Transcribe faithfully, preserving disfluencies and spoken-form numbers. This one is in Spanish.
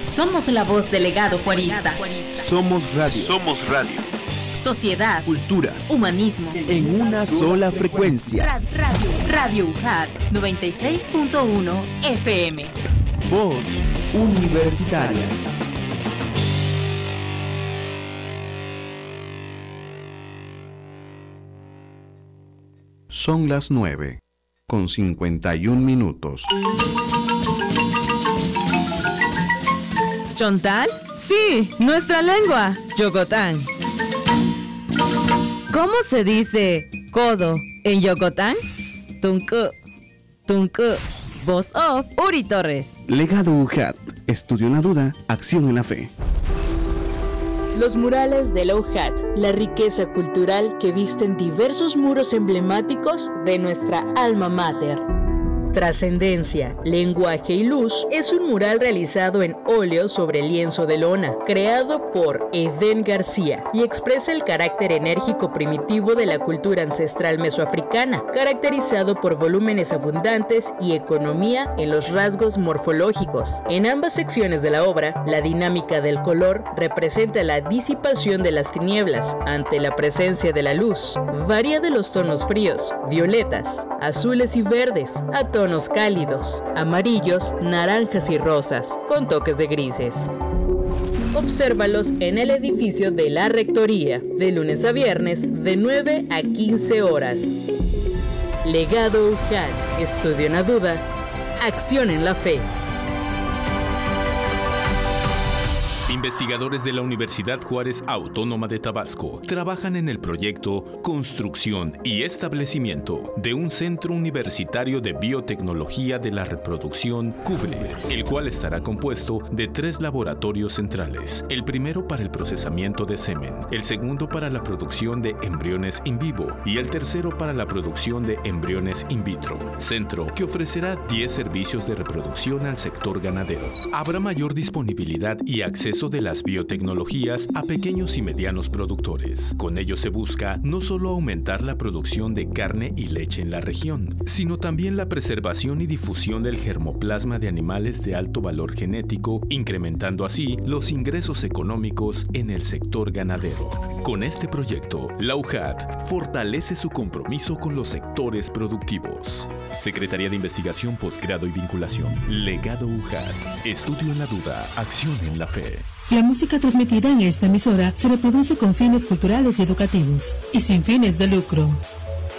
Somos la voz del legado juarista. Somos radio. Somos radio. Sociedad, cultura, humanismo. En una sola frecuencia. Radio, Radio U J A T noventa y seis punto uno F M. Voz universitaria. Son las nueve, con cincuenta y un minutos. ¿Chontal? Sí, nuestra lengua, Yokotán. ¿Cómo se dice codo en Yokotán? Tunku, tunku. Voz off, Uri Torres. Legado U J A T. Estudio en la duda, acción en la fe. Los murales de la U J A T, la riqueza cultural que visten diversos muros emblemáticos de nuestra alma mater. Trascendencia, lenguaje y luz es un mural realizado en óleo sobre lienzo de lona, creado por Edén García y expresa el carácter enérgico primitivo de la cultura ancestral mesoafricana, caracterizado por volúmenes abundantes y economía en los rasgos morfológicos. En ambas secciones de la obra, la dinámica del color representa la disipación de las tinieblas ante la presencia de la luz. Varía de los tonos fríos, violetas, azules y verdes, a tonos tonos cálidos, amarillos, naranjas y rosas, con toques de grises. Obsérvalos en el edificio de la Rectoría, de lunes a viernes, de nueve a quince horas. Legado U J A T, estudio en la duda, acción en la fe. Investigadores de la Universidad Juárez Autónoma de Tabasco trabajan en el proyecto Construcción y Establecimiento de un Centro Universitario de Biotecnología de la Reproducción CUBRE, el cual estará compuesto de tres laboratorios centrales, el primero para el procesamiento de semen, el segundo para la producción de embriones in vivo y el tercero para la producción de embriones in vitro, centro que ofrecerá diez servicios de reproducción al sector ganadero. Habrá mayor disponibilidad y acceso de las biotecnologías a pequeños y medianos productores. Con ello se busca no solo aumentar la producción de carne y leche en la región, sino también la preservación y difusión del germoplasma de animales de alto valor genético, incrementando así los ingresos económicos en el sector ganadero. Con este proyecto, la U J A T fortalece su compromiso con los sectores productivos. Secretaría de Investigación, Posgrado y Vinculación. Legado U J A T. Estudio en la duda, acción en la fe. La música transmitida en esta emisora se reproduce con fines culturales y educativos y sin fines de lucro.